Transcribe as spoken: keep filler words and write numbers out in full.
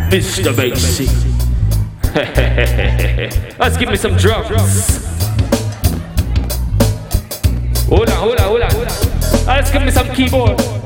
Mister Bassy. Let's give me some drums. Hold on, hold on, hold on. Let's give me some keyboard.